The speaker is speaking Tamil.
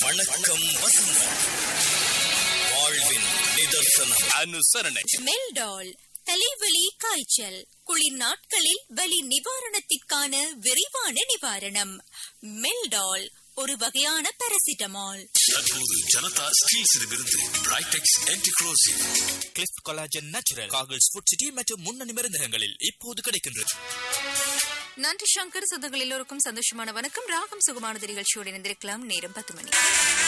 வணக்கம் வசந்தம். வாழ்வின் நிதர்சனம். அனுசரணை. மெல்டால் தலைவலி காய்ச்சல் குளிர் நாட்களில் வலி நிவாரணத்திற்கான விரைவான நிவாரணம். மெல்டால் ஒரு வகையான பாராசிட்டமால். தற்போது Janata ஸ்டீல்ஸிடமிருந்து பிரைடெக்ஸ் anticorrosive Cliff collagen natural காகிள்ஸ் food city மற்றும் முன்னணி மருந்தகங்களில் இப்போது கிடைக்கின்றது. நன்றி சங்கர். சொந்தங்கள் எல்லோருக்கும் சந்தோஷமான வணக்கம். ராகம் சுகமானது நிகழ்ச்சியோடு இணைந்திருக்கலாம். நேரம் 10 மணி.